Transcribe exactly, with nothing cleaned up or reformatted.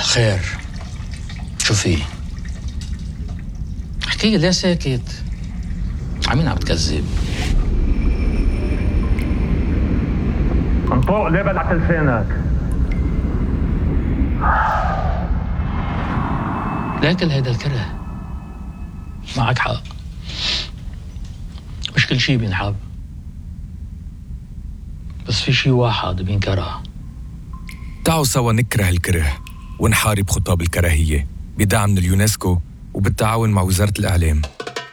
خير، شو في؟ احكي ليه ساكت؟ عمين عم تكذب؟ انطوق ليه بلعت لسانك؟ لكن هيدا الكره. معك حق، مش كل شي بينحب، بس في شي واحد بينكره. تعالوا سوا نكره الكره ونحارب خطاب الكراهية بدعم من اليونسكو وبالتعاون مع وزارة الإعلام.